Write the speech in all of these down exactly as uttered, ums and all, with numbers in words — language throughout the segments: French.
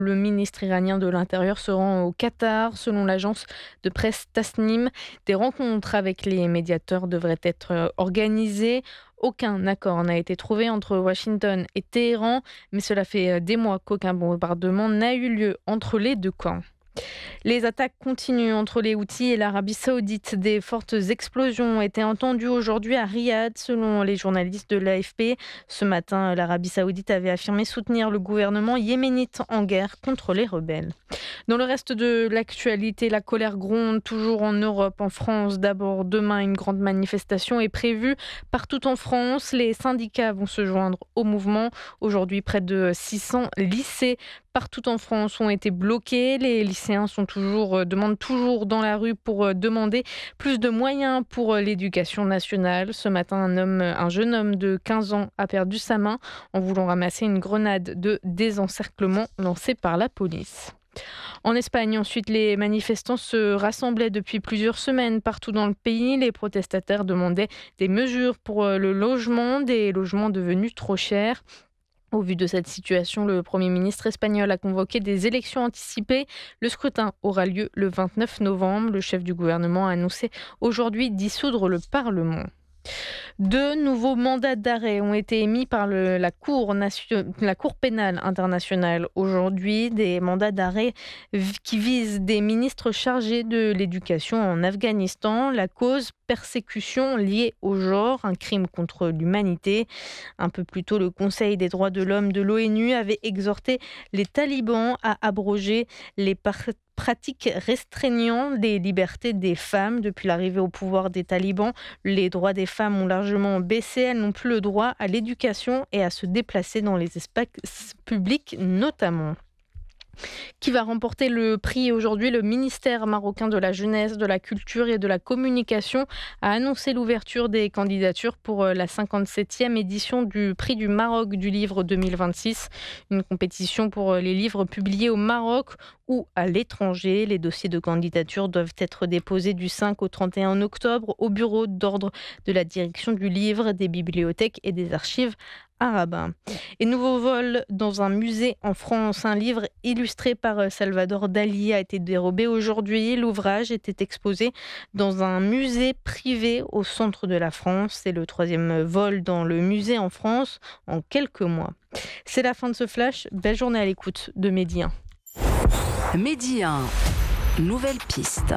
Le ministre iranien de l'Intérieur se rend au Qatar. Selon l'agence de presse Tasnim, des rencontres avec les médiateurs devraient être euh, organisées. Aucun accord n'a été trouvé entre Washington et Téhéran, mais cela fait euh, des mois qu'aucun bombardement n'a eu lieu entre les deux camps. Les attaques continuent entre les Houthis et l'Arabie Saoudite. Des fortes explosions ont été entendues aujourd'hui à Riyad, selon les journalistes de l'A F P. Ce matin, l'Arabie Saoudite avait affirmé soutenir le gouvernement yéménite en guerre contre les rebelles. Dans le reste de l'actualité, la colère gronde toujours en Europe, en France. D'abord, demain, une grande manifestation est prévue partout en France. Les syndicats vont se joindre au mouvement. Aujourd'hui, près de six cents lycées partout en France ont été bloqués. Les lycéens sont toujours, euh, demandent toujours dans la rue pour euh, demander plus de moyens pour euh, l'éducation nationale. Ce matin, un, homme, un jeune homme de quinze ans a perdu sa main en voulant ramasser une grenade de désencerclement lancée par la police. En Espagne, ensuite, les manifestants se rassemblaient depuis plusieurs semaines partout dans le pays. Les protestataires demandaient des mesures pour euh, le logement, des logements devenus trop chers. Au vu de cette situation, le Premier ministre espagnol a convoqué des élections anticipées. Le scrutin aura lieu le vingt-neuf novembre. Le chef du gouvernement a annoncé aujourd'hui dissoudre le Parlement. Deux nouveaux mandats d'arrêt ont été émis par le- la, Cour nation- la Cour pénale internationale aujourd'hui. Des mandats d'arrêt v- qui visent des ministres chargés de l'éducation en Afghanistan. La cause, persécution liée au genre, un crime contre l'humanité. Un peu plus tôt, le Conseil des droits de l'homme de l'ONU avait exhorté les talibans à abroger les par- pratiques restreignant les libertés des femmes. Depuis l'arrivée au pouvoir des talibans, les droits des femmes ont largement baissé. Elles n'ont plus le droit à l'éducation et à se déplacer dans les espaces publics notamment. Qui va remporter le prix aujourd'hui? Le ministère marocain de la Jeunesse, de la Culture et de la Communication a annoncé l'ouverture des candidatures pour euh, la cinquante-septième édition du Prix du Maroc du livre deux mille vingt-six, une compétition pour euh, les livres publiés au Maroc ou à l'étranger. Les dossiers de candidature doivent être déposés du cinq au trente et un octobre au bureau d'ordre de la direction du livre, des bibliothèques et des archives arabes. Et nouveau vol dans un musée en France. Un livre illustré par Salvador Dali a été dérobé aujourd'hui. L'ouvrage était exposé dans un musée privé au centre de la France. C'est le troisième vol dans le musée en France en quelques mois. C'est la fin de ce flash. Belle journée à l'écoute de Midi un. Midi un, nouvelle piste.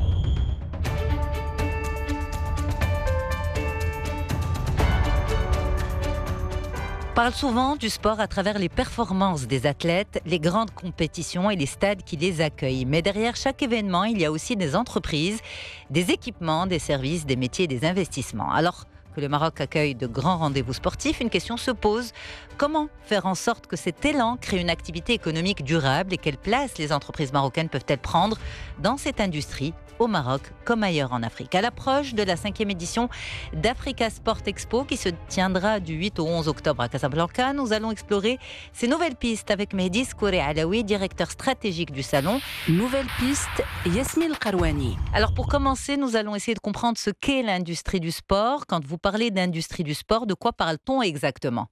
On parle souvent du sport à travers les performances des athlètes, les grandes compétitions et les stades qui les accueillent. Mais derrière chaque événement, il y a aussi des entreprises, des équipements, des services, des métiers, des investissements. Alors que le Maroc accueille de grands rendez-vous sportifs, une question se pose. Comment faire en sorte que cet élan crée une activité économique durable et quelle place les entreprises marocaines peuvent-elles prendre dans cette industrie au Maroc comme ailleurs en Afrique? À l'approche de la cinquième édition d'Africa Sport Expo qui se tiendra du huit au onze octobre à Casablanca, nous allons explorer ces nouvelles pistes avec Mehdi Skouri Alaoui, directeur stratégique du salon. Nouvelle piste, Yasmine Karouani. Alors pour commencer, nous allons essayer de comprendre ce qu'est l'industrie du sport. Quand vous parlez d'industrie du sport, de quoi parle-t-on exactement?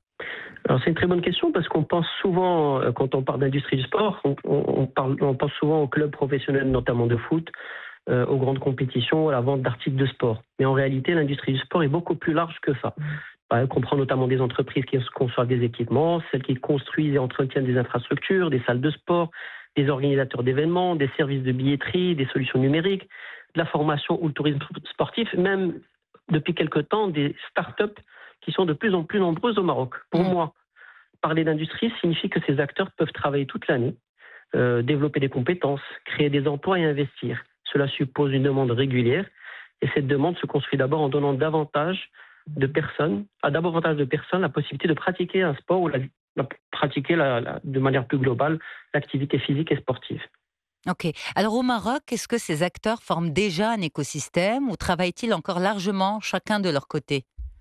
Alors c'est une très bonne question parce qu'on pense souvent, euh, quand on parle d'industrie du sport, on, on, on parle, on pense souvent aux clubs professionnels, notamment de foot, euh, aux grandes compétitions, à la vente d'articles de sport. Mais en réalité, l'industrie du sport est beaucoup plus large que ça. Euh, Elle comprend notamment des entreprises qui conçoivent des équipements, celles qui construisent et entretiennent des infrastructures, des salles de sport, des organisateurs d'événements, des services de billetterie, des solutions numériques, de la formation ou le tourisme sportif, même depuis quelque temps des start-up qui sont de plus en plus nombreuses au Maroc. Pour mmh. moi, parler d'industrie signifie que ces acteurs peuvent travailler toute l'année, euh, développer des compétences, créer des emplois et investir. Cela suppose une demande régulière et cette demande se construit d'abord en donnant davantage de personnes, à davantage de personnes la possibilité de pratiquer un sport ou la, la, pratiquer la, la, de manière plus globale l'activité physique et sportive. Ok. Alors au Maroc, est-ce que ces acteurs forment déjà un écosystème ou travaillent-ils encore largement chacun de leur côté?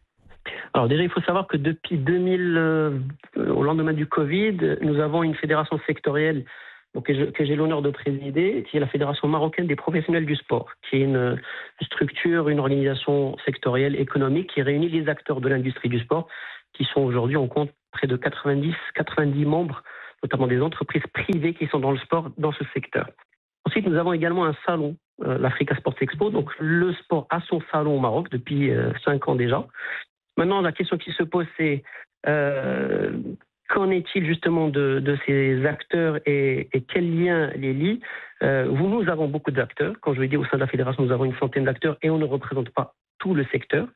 Alors déjà, il faut savoir que depuis deux mille, euh, au lendemain du Covid, nous avons une fédération sectorielle donc, que, je, que j'ai l'honneur de présider, qui est la Fédération marocaine des professionnels du sport, qui est une structure, une organisation sectorielle économique qui réunit les acteurs de l'industrie du sport, qui sont aujourd'hui, on compte près de quatre-vingt-dix, quatre-vingt-dix membres notamment des entreprises privées qui sont dans le sport, dans ce secteur. Ensuite, nous avons également un salon, euh, l'Africa Sports Expo. Donc, le sport a son salon au Maroc depuis euh, cinq ans déjà. Maintenant, la question qui se pose, c'est euh, qu'en est-il justement de, de ces acteurs et, et quels liens les lient euh, vous, Nous avons beaucoup d'acteurs. Quand je l'ai dit, au sein de la fédération, nous avons une centaine d'acteurs et on ne représente pas tout le secteur.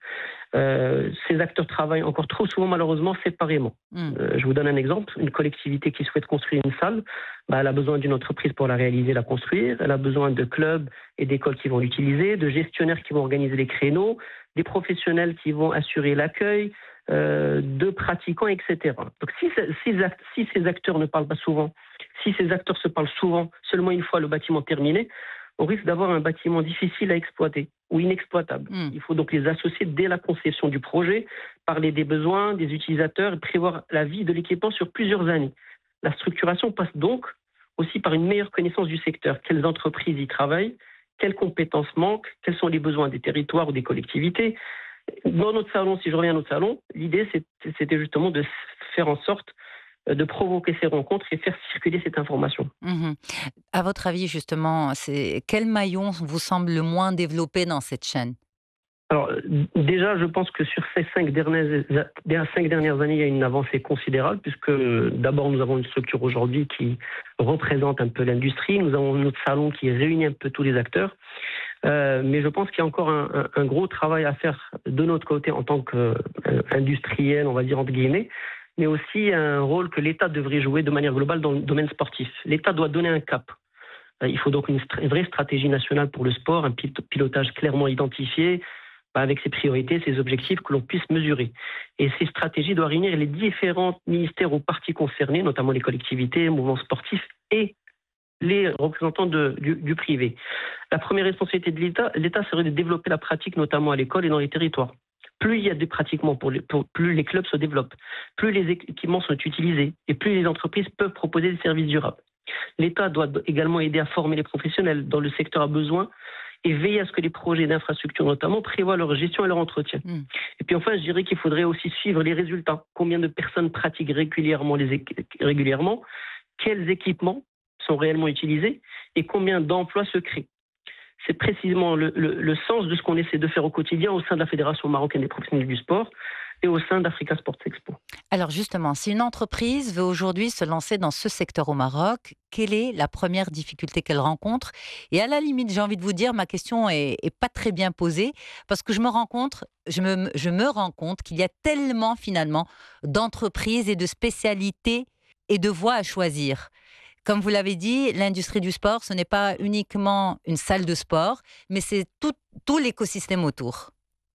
Euh, ces acteurs travaillent encore trop souvent, malheureusement, séparément. Mmh. Euh, je vous donne un exemple. Une collectivité qui souhaite construire une salle, bah, elle a besoin d'une entreprise pour la réaliser, la construire. Elle a besoin de clubs et d'écoles qui vont l'utiliser, de gestionnaires qui vont organiser les créneaux, des professionnels qui vont assurer l'accueil, euh, de pratiquants, et cetera. Donc, si, si, si ces acteurs ne parlent pas souvent, si ces acteurs se parlent souvent, seulement une fois le bâtiment terminé, on risque d'avoir un bâtiment difficile à exploiter ou inexploitable. Mmh. Il faut donc les associer dès la conception du projet, parler des besoins des utilisateurs et prévoir la vie de l'équipement sur plusieurs années. La structuration passe donc aussi par une meilleure connaissance du secteur. Quelles entreprises y travaillent, quelles compétences manquent, quels sont les besoins des territoires ou des collectivités. Dans notre salon, si je reviens à notre salon, l'idée c'était justement de faire en sorte de provoquer ces rencontres et faire circuler cette information. Mmh. À votre avis, justement, c'est quel maillon vous semble le moins développé dans cette chaîne ? Alors, déjà, je pense que sur ces cinq dernières, cinq dernières années, il y a une avancée considérable, puisque d'abord, nous avons une structure aujourd'hui qui représente un peu l'industrie. Nous avons notre salon qui réunit un peu tous les acteurs. Euh, mais je pense qu'il y a encore un, un, un gros travail à faire de notre côté en tant qu'industriel, on va dire entre guillemets, mais aussi un rôle que l'État devrait jouer de manière globale dans le domaine sportif. L'État doit donner un cap. Il faut donc une, une vraie stratégie nationale pour le sport, un pilotage clairement identifié, avec ses priorités, ses objectifs que l'on puisse mesurer. Et ces stratégies doivent réunir les différents ministères ou parties concernées, notamment les collectivités, mouvements sportifs et les représentants de, du, du privé. La première responsabilité de l'État, l'État serait de développer la pratique, notamment à l'école et dans les territoires. Plus il y a de pratiquements, pour les, pour, plus les clubs se développent, plus les équipements sont utilisés et plus les entreprises peuvent proposer des services durables. L'État doit également aider à former les professionnels dont le secteur a besoin et veiller à ce que les projets d'infrastructure notamment prévoient leur gestion et leur entretien. Mmh. Et puis enfin, je dirais qu'il faudrait aussi suivre les résultats. Combien de personnes pratiquent régulièrement, les équ- régulièrement quels équipements sont réellement utilisés et combien d'emplois se créent. C'est précisément le, le, le sens de ce qu'on essaie de faire au quotidien au sein de la Fédération marocaine des professionnels du sport et au sein d'Africa Sports Expo. Alors justement, si une entreprise veut aujourd'hui se lancer dans ce secteur au Maroc, quelle est la première difficulté qu'elle rencontre ? Et à la limite, j'ai envie de vous dire, ma question est, est pas très bien posée, parce que je me rends compte, je me, je me rends compte qu'il y a tellement finalement d'entreprises et de spécialités et de voies à choisir. Comme vous l'avez dit, l'industrie du sport, ce n'est pas uniquement une salle de sport, mais c'est tout, tout l'écosystème autour.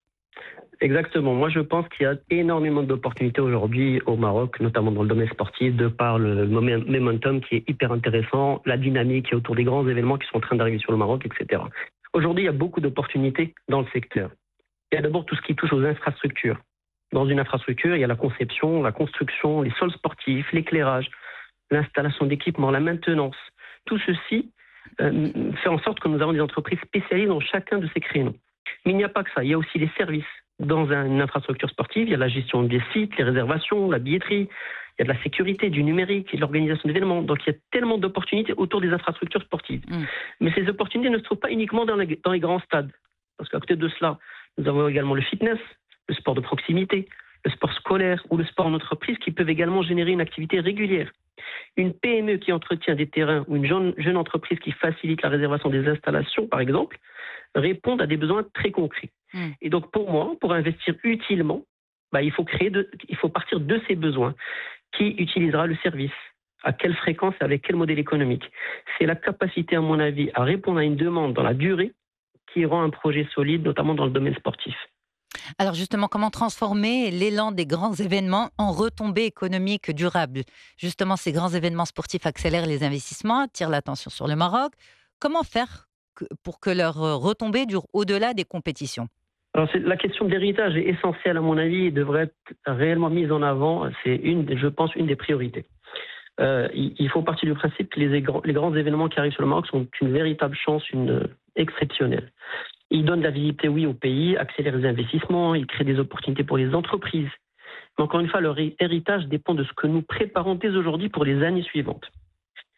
Exactement. Moi, je pense qu'il y a énormément d'opportunités aujourd'hui au Maroc, notamment dans le domaine sportif, de par le momentum qui est hyper intéressant, la dynamique qui est autour des grands événements qui sont en train d'arriver sur le Maroc, et cetera. Aujourd'hui, il y a beaucoup d'opportunités dans le secteur. Il y a d'abord tout ce qui touche aux infrastructures. Dans une infrastructure, il y a la conception, la construction, les sols sportifs, l'éclairage, l'installation d'équipements, la maintenance. Tout ceci euh, fait en sorte que nous avons des entreprises spécialisées dans chacun de ces créneaux. Mais il n'y a pas que ça, il y a aussi les services. Dans une infrastructure sportive, il y a la gestion des sites, les réservations, la billetterie, il y a de la sécurité, du numérique et de l'organisation d'événements. Donc il y a tellement d'opportunités autour des infrastructures sportives. Mmh. Mais ces opportunités ne se trouvent pas uniquement dans les, dans les grands stades. Parce qu'à côté de cela, nous avons également le fitness, le sport de proximité, le sport scolaire ou le sport en entreprise qui peuvent également générer une activité régulière. Une P M E qui entretient des terrains ou une jeune, jeune entreprise qui facilite la réservation des installations, par exemple, répondent à des besoins très concrets. Mmh. Et donc pour moi, pour investir utilement, bah, il faut créer de, il faut partir de ces besoins. Qui utilisera le service ? À quelle fréquence et avec quel modèle économique ? C'est la capacité, à mon avis, à répondre à une demande dans la durée qui rend un projet solide, notamment dans le domaine sportif. Alors justement, comment transformer l'élan des grands événements en retombées économiques durables ? Justement, ces grands événements sportifs accélèrent les investissements, attirent l'attention sur le Maroc. Comment faire que, pour que leurs retombées durent au-delà des compétitions ? Alors, c'est, la question de l'héritage est essentielle, à mon avis, et devrait être réellement mise en avant. C'est, une, je pense, une des priorités. Euh, il, il faut partir du principe que les, les grands événements qui arrivent sur le Maroc sont une véritable chance, une exceptionnelle. Ils donnent de la visibilité, oui, au pays, accélèrent les investissements, ils créent des opportunités pour les entreprises. Mais encore une fois, leur héritage dépend de ce que nous préparons dès aujourd'hui pour les années suivantes.